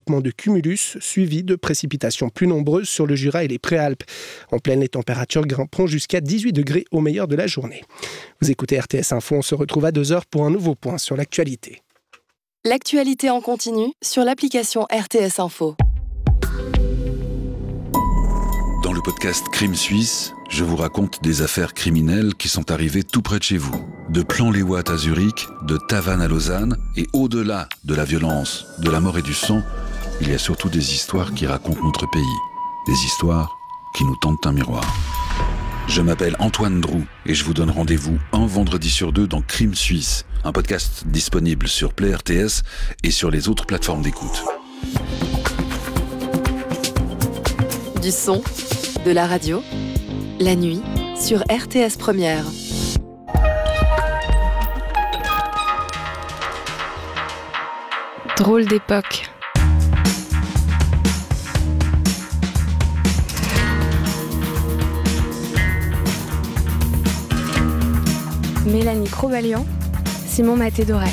regroupement de cumulus suivi de précipitations plus nombreuses sur le Jura et les Préalpes. En pleine, les températures grimperont jusqu'à 18 degrés au meilleur de la journée. Vous écoutez RTS Info, on se retrouve à 2h pour un nouveau point sur l'actualité. L'actualité en continu sur l'application RTS Info. Dans le podcast Crime Suisse, je vous raconte des affaires criminelles qui sont arrivées tout près de chez vous. De Plan-les-Ouates à Zurich, de Tavannes à Lausanne, et au-delà de la violence, de la mort et du sang, il y a surtout des histoires qui racontent notre pays. Des histoires qui nous tendent un miroir. Je m'appelle Antoine Drou et je vous donne rendez-vous un vendredi sur 2 dans Crime Suisse, un podcast disponible sur Play RTS et sur les autres plateformes d'écoute. Du son, de la radio, la nuit sur RTS Première. Drôle d'époque. Mélanie Crobalian, Simon Maté-Doré.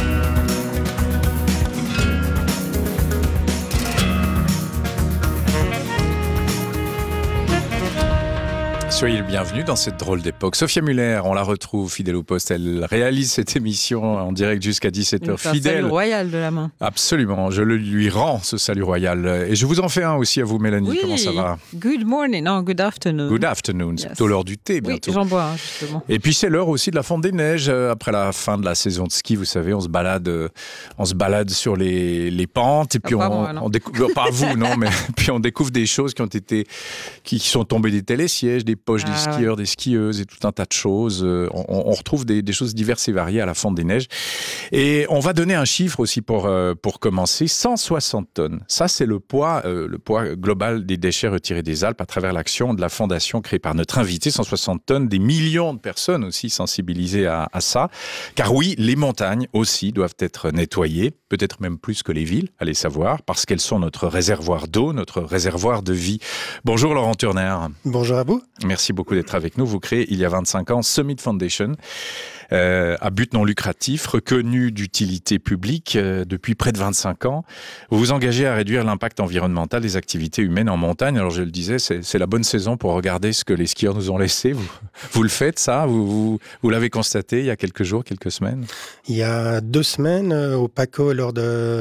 Soyez le bienvenu dans cette drôle d'époque. Sophia Muller, on la retrouve fidèle au poste. Elle réalise cette émission en direct jusqu'à 17h. Fidèle. Un salut royal de la main. Absolument, je le lui rends, ce salut royal. Et je vous en fais un aussi à vous, Mélanie. Oui. Comment ça va? Good morning, non, good afternoon. Good afternoon, c'est plutôt l'heure du thé bientôt. Oui, j'en bois, justement. Et puis c'est l'heure aussi de la fonte des neiges. Après la fin de la saison de ski, vous savez, on se balade sur les pentes. Et puis on découvre, pas vous, non, mais puis on découvre des choses qui sont tombées des télésièges, des poches des skieurs, des skieuses et tout un tas de choses. On retrouve des choses diverses et variées à la fonte des neiges. Et on va donner un chiffre aussi pour commencer. 160 tonnes. Ça, c'est le poids global des déchets retirés des Alpes à travers l'action de la fondation créée par notre invité. 160 tonnes, des millions de personnes aussi sensibilisées à ça. Car oui, les montagnes aussi doivent être nettoyées, peut-être même plus que les villes, allez savoir, parce qu'elles sont notre réservoir d'eau, notre réservoir de vie. Bonjour Laurent Turner. Bonjour à vous. Merci beaucoup d'être avec nous. Vous créez il y a 25 ans Summit Foundation, à but non lucratif, reconnu d'utilité publique depuis près de 25 ans. Vous vous engagez à réduire l'impact environnemental des activités humaines en montagne. Alors je le disais, c'est la bonne saison pour regarder ce que les skieurs nous ont laissé. Vous le faites ça? Vous l'avez constaté il y a quelques jours, quelques semaines? Il y a 2 semaines au PACO lors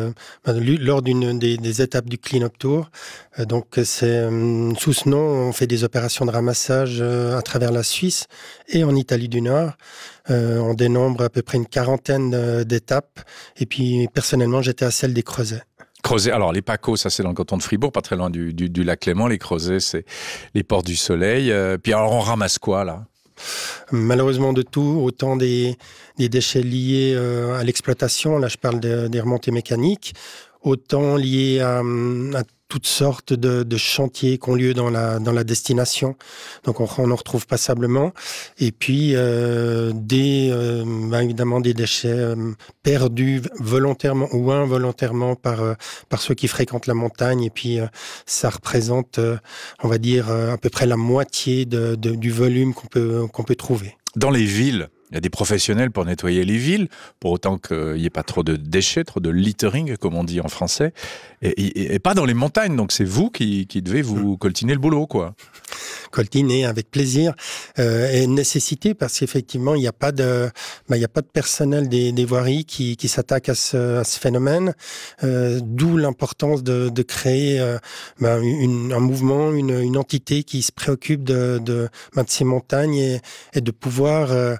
d'une des étapes du Clean Up Tour. Donc c'est sous ce nom, on fait des opérations de ramassage à travers la Suisse et en Italie du Nord. On dénombre à peu près une 40aine d'étapes. Et puis personnellement, j'étais à celle des Creusets. Crozet, alors les PACO, ça c'est dans le canton de Fribourg, pas très loin du lac Léman. Les Creusets, c'est les portes du Soleil. Puis alors on ramasse quoi là? Malheureusement de tout, autant des déchets liés à l'exploitation, là je parle des remontées mécaniques, autant liés à toutes sortes de chantiers qui ont lieu dans la destination. Donc on en retrouve passablement. Et puis évidemment des déchets perdus volontairement ou involontairement par ceux qui fréquentent la montagne. Et puis ça représente, on va dire, à peu près la moitié du volume qu'on peut trouver. Dans les villes, il y a des professionnels pour nettoyer les villes, pour autant qu'il n'y ait pas trop de déchets, trop de littering, comme on dit en français, et pas dans les montagnes. Donc c'est vous qui devez vous coltiner le boulot, quoi. Coltiner avec plaisir et nécessité, parce qu'effectivement il n'y a pas de personnel des voiries qui s'attaque à ce phénomène, d'où l'importance de créer un mouvement, une entité qui se préoccupe de ces montagnes et de pouvoir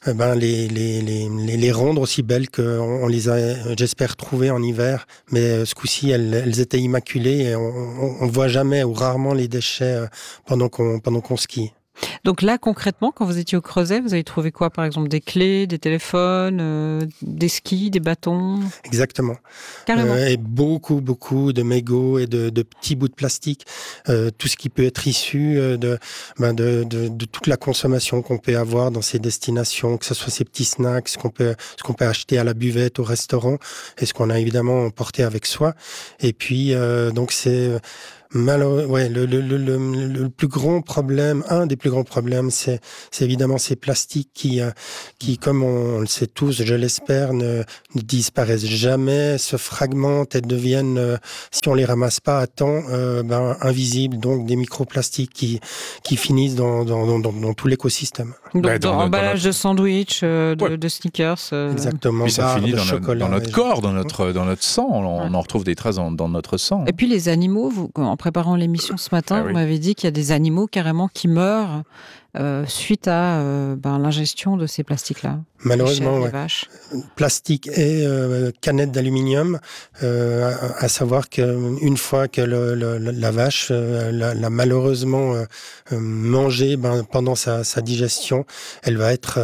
les rendre aussi belles qu'on les a, j'espère, trouvées en hiver. Mais ce coup-ci, elles étaient immaculées et on voit jamais ou rarement les déchets pendant qu'on skie. Donc là, concrètement, quand vous étiez au Creuset, vous avez trouvé quoi? Par exemple, des clés, des téléphones, des skis, des bâtons? Exactement. Carrément. Et beaucoup de mégots et de petits bouts de plastique. Tout ce qui peut être issu de toute la consommation qu'on peut avoir dans ces destinations, que ce soit ces petits snacks, ce qu'on peut acheter à la buvette, au restaurant, et ce qu'on a évidemment emporté avec soi. Et puis, donc c'est... Le plus grand problème, un des plus grands problèmes, c'est évidemment ces plastiques qui, comme on le sait tous, je l'espère, ne disparaissent jamais, se fragmentent et deviennent, si on les ramasse pas à temps, invisibles. Donc des microplastiques qui finissent dans tout l'écosystème. Donc dans l'emballage de sandwich, de sneakers. Exactement. Puis ça finit dans notre corps, dans notre sang. On en retrouve des traces dans notre sang. Et puis les animaux, en préparant l'émission ce matin, vous m'avez dit qu'il y a des animaux carrément qui meurent suite à l'ingestion de ces plastiques-là. Malheureusement, plastique et canettes d'aluminium, à savoir qu'une fois que la vache l'a malheureusement mangé, pendant sa digestion, elle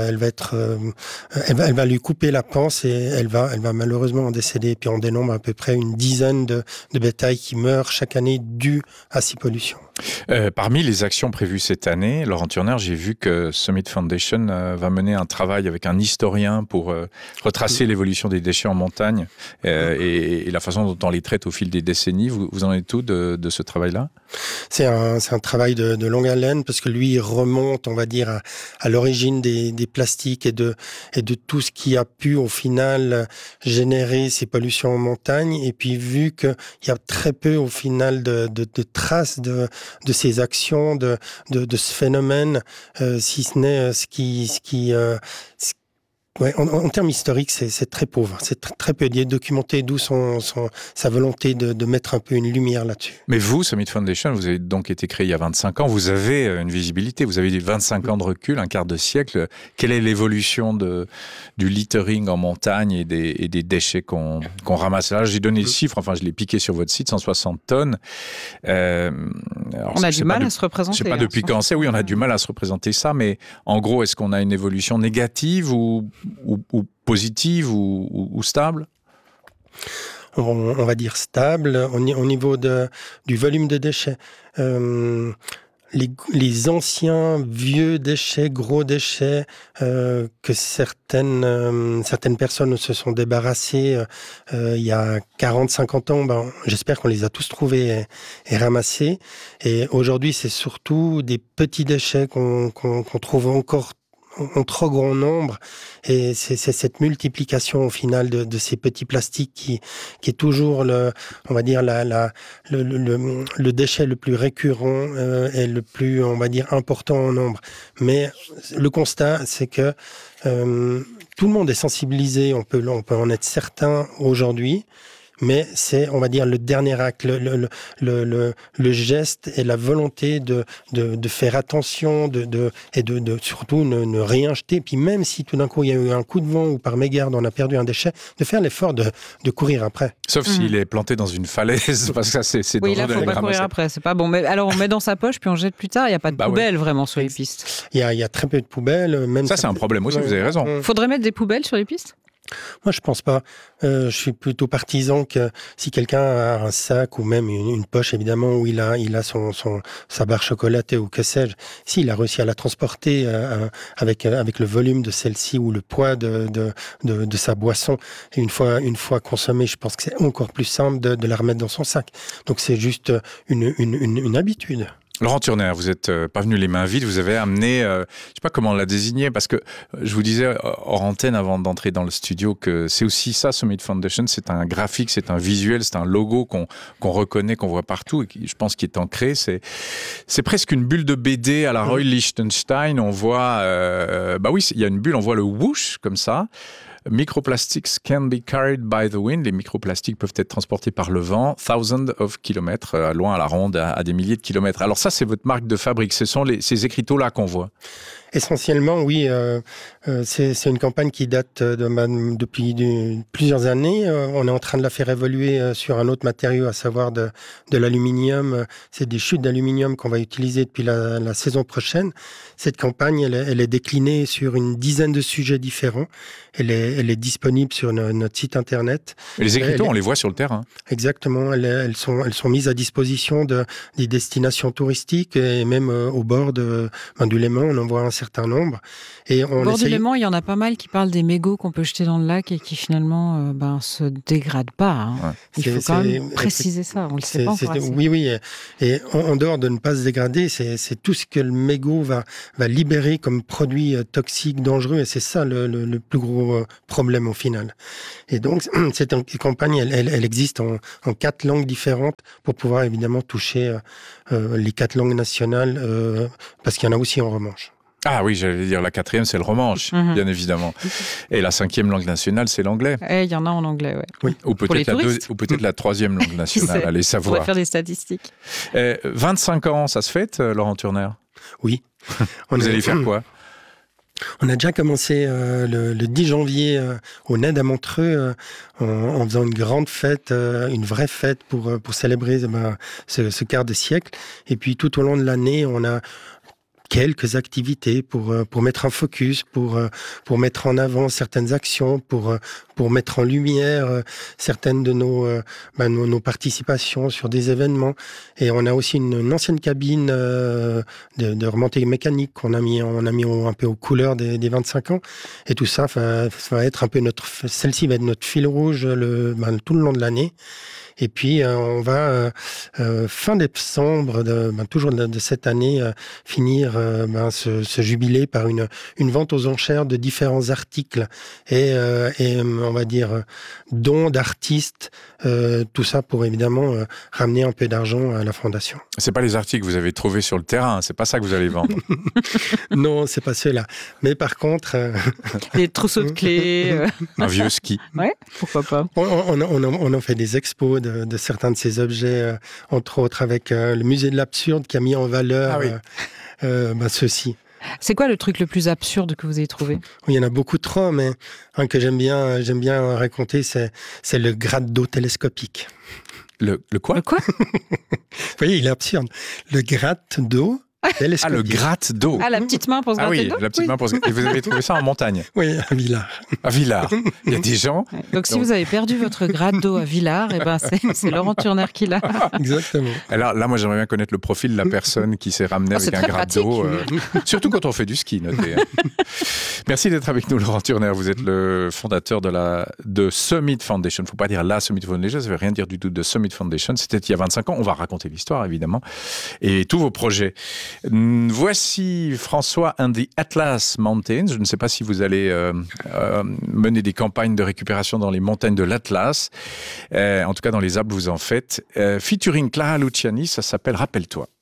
va lui couper la panse et elle va malheureusement en décéder. Et puis on dénombre à peu près une dizaine de bétails qui meurent chaque année dû à ces pollutions. Parmi les actions prévues cette année, Laurent Turner, j'ai vu que Summit Foundation va mener un travail avec un historien pour retracer l'évolution des déchets en montagne et la façon dont on les traite au fil des décennies. Vous en êtes où de ce travail-là ? C'est un travail de longue haleine parce que lui, il remonte, on va dire, à l'origine des plastiques et de tout ce qui a pu, au final, générer ces pollutions en montagne. Et puis, vu qu'il y a très peu, au final, de traces de ces actions, de ce phénomène, si ce n'est en termes historiques, c'est très pauvre. C'est très peu documenté, d'où sa volonté de mettre un peu une lumière là-dessus. Mais vous, Summit Foundation, vous avez donc été créé il y a 25 ans. Vous avez une visibilité. Vous avez 25 ans de recul, un quart de siècle. Quelle est l'évolution du littering en montagne et des déchets qu'on ramasse? Là, j'ai donné le chiffre, je l'ai piqué sur votre site, 160 tonnes. On a du mal à se représenter. Je ne sais pas depuis quand c'est. Oui, on a du mal à se représenter ça. Mais en gros, est-ce qu'on a une évolution négative ou positive ou stable? On va dire stable au niveau du volume de déchets. Les anciens vieux déchets, gros déchets que certaines personnes se sont débarrassées il y a 40-50 ans, j'espère qu'on les a tous trouvés et ramassés. Et aujourd'hui, c'est surtout des petits déchets qu'on trouve encore en trop grand nombre, et c'est cette multiplication au final de ces petits plastiques qui est toujours le déchet le plus récurrent et le plus, on va dire, important en nombre. Mais le constat, c'est que tout le monde est sensibilisé, on peut en être certain aujourd'hui. Mais c'est, on va dire, le dernier acte, le geste et la volonté de faire attention, et de surtout ne rien jeter. Puis même si tout d'un coup il y a eu un coup de vent ou par mégarde on a perdu un déchet, de faire l'effort de courir après. Sauf s'il est planté dans une falaise, parce que ça c'est dangereux. Oui, là faut pas courir après, c'est pas bon. Mais alors on met dans sa poche puis on jette plus tard. Il y a pas de poubelle vraiment sur les pistes. Il y a très peu de poubelles. Même ça c'est un problème aussi. Vous avez raison. Faudrait mettre des poubelles sur les pistes? Moi, je pense pas. Je suis plutôt partisan que si quelqu'un a un sac ou même une poche, évidemment, où il a sa barre chocolatée ou que sais-je, s'il a réussi à la transporter avec le volume de celle-ci ou le poids de sa boisson, et une fois consommée, je pense que c'est encore plus simple de la remettre dans son sac. Donc, c'est juste une habitude. Laurent Turner, vous n'êtes pas venu les mains vides, vous avez amené, je ne sais pas comment on l'a désigné, parce que je vous disais hors antenne avant d'entrer dans le studio que c'est aussi ça, Summit Foundation, c'est un graphique, c'est un visuel, c'est un logo qu'on reconnaît, qu'on voit partout, et qui, je pense, qui est ancré. C'est presque une bulle de BD à la Roy Lichtenstein. On voit, il y a une bulle, on voit le whoosh comme ça. Microplastics can be carried by the wind. Les microplastiques peuvent être transportés par le vent, thousands of kilomètres, loin à la ronde, à des milliers de kilomètres. Alors ça, c'est votre marque de fabrique. Ce sont ces écriteaux-là qu'on voit. Essentiellement, oui. C'est une campagne qui date depuis plusieurs années. On est en train de la faire évoluer sur un autre matériau, à savoir de l'aluminium. C'est des chutes d'aluminium qu'on va utiliser depuis la saison prochaine. Cette campagne, elle est déclinée sur une dizaine de sujets différents. Elle elle est disponible sur notre site internet. Et les écriteaux, on les voit sur le terrain. Exactement, elles sont mises à disposition des destinations touristiques et même au bord du Léman, on en voit un certain nombre. Et au bord du Léman, il y en a pas mal qui parlent des mégots qu'on peut jeter dans le lac et qui finalement se dégradent pas. Hein. Ouais. Il faut quand même préciser ça, on le sait pas encore assez. Oui, et en dehors de ne pas se dégrader, c'est tout ce que le mégot va libérer comme produit toxique, dangereux, et c'est ça le plus gros problème au final. Et donc, cette campagne, elle existe en 4 langues différentes pour pouvoir évidemment toucher les 4 langues nationales, parce qu'il y en a aussi en romanche. Ah oui, j'allais dire la 4e, c'est le romanche, bien évidemment. Et la 5e langue nationale, c'est l'anglais. Il y en a en anglais, ouais. Oui. Ou peut-être la 3e langue nationale, allez savoir. On va faire des statistiques. 25 ans, ça se fête, Laurent Turner? Oui. Vous allez faire quoi? On a déjà commencé le 10 janvier au Ned à Montreux en faisant une grande fête, une vraie fête pour célébrer ce quart de siècle. Et puis tout au long de l'année, on a quelques activités pour mettre un focus, pour mettre en avant certaines actions, pour mettre en lumière certaines de nos participations sur des événements. Et on a aussi une ancienne cabine de remontée mécanique qu'on a mis un peu aux couleurs des 25 ans. Et tout ça va être un peu celle-ci va être notre fil rouge tout le long de l'année. Et puis, on va, fin décembre, toujours de cette année, finir ce jubilé par une vente aux enchères de différents articles et on va dire, dons d'artistes, tout ça pour évidemment ramener un peu d'argent à la Fondation. C'est pas les articles que vous avez trouvés sur le terrain, c'est pas ça que vous allez vendre. Non, c'est pas ceux-là. Mais par contre... Des trousseaux de clés. Un vieux ski. Ouais, pourquoi pas. On a fait des expos de certains de ces objets, entre autres avec le musée de l'absurde qui a mis en valeur ceux-ci. C'est quoi le truc le plus absurde que vous avez trouvé? Il y en a beaucoup trop, mais un que j'aime bien raconter, c'est le gratte d'eau télescopique. Le quoi? Le quoi? Vous voyez, il est absurde. Le gratte d'eau télescopique. Ah, le gratte d'eau. Ah, la petite main pour se gratter d'eau. La petite main pour se gratter. Et vous avez trouvé ça en montagne? Oui, à Villars. À Villars. Il y a des gens. Donc, si vous avez perdu votre gratte d'eau à Villars, c'est Laurent Turner qui l'a. Exactement. Alors là, moi, j'aimerais bien connaître le profil de la personne qui s'est ramenée avec un gratte d'eau. Surtout quand on fait du ski, notez. Merci d'être avec nous, Laurent Turner. Vous êtes le fondateur de Summit Foundation. Il ne faut pas dire la Summit Foundation, ça ne veut rien dire du tout de Summit Foundation. C'était il y a 25 ans. On va raconter l'histoire, évidemment. Et tous vos projets. Voici François and the Atlas Mountains. Je ne sais pas si vous allez mener des campagnes de récupération dans les montagnes de l'Atlas. En tout cas, dans les Alpes, vous en faites. Featuring Clara Luciani, ça s'appelle Rappelle-toi.